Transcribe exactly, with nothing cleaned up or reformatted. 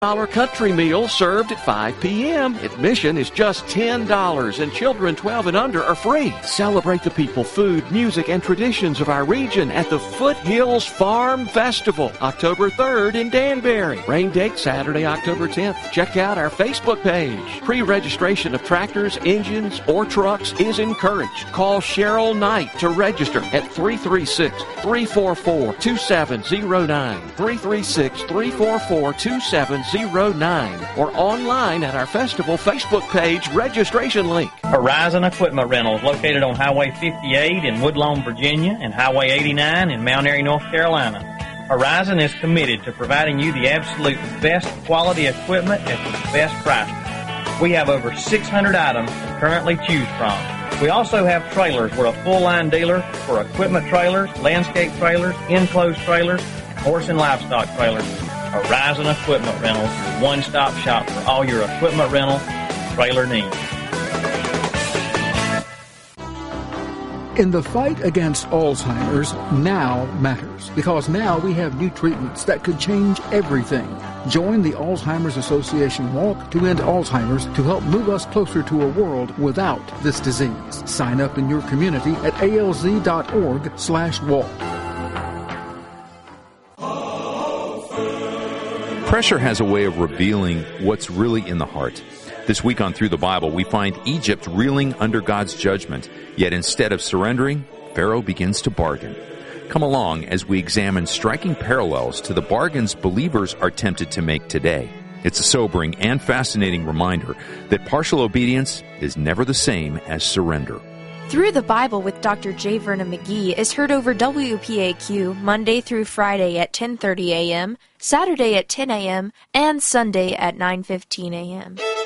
country meal served at five p.m. Admission is just ten dollars, and children twelve and under are free. Celebrate the people, food, music, and traditions of our region at the Foothills Farm Festival, October third in Danbury. Rain date Saturday, October tenth. Check out our Facebook page. Pre-registration of tractors, engines, or trucks is encouraged. Call Cheryl Knight to register at three three six, three four four, two seven zero nine, three three six, three four four, two seven zero nine, or online at our festival Facebook page registration link. Horizon Equipment Rentals, located on Highway fifty-eight in Woodlawn, Virginia, and Highway eighty-nine in Mount Airy, North Carolina. Horizon is committed to providing you the absolute best quality equipment at the best price. We have over six hundred items to currently choose from. We also have trailers. We're a full-line dealer for equipment trailers, landscape trailers, enclosed trailers, and horse and livestock trailers. Horizon Equipment Rentals, one-stop shop for all your equipment rental trailer needs. In the fight against Alzheimer's, now matters, because now we have new treatments that could change everything. Join the Alzheimer's Association Walk to End Alzheimer's to help move us closer to a world without this disease. Sign up in your community at alz.org slash walk. Pressure has a way of revealing what's really in the heart. This week on Through the Bible, we find Egypt reeling under God's judgment, yet instead of surrendering, Pharaoh begins to bargain. Come along as we examine striking parallels to the bargains believers are tempted to make today. It's a sobering and fascinating reminder that partial obedience is never the same as surrender. Through the Bible with Doctor J. Vernon McGee is heard over W P A Q Monday through Friday at ten thirty a.m., Saturday at ten a.m., and Sunday at nine fifteen a.m.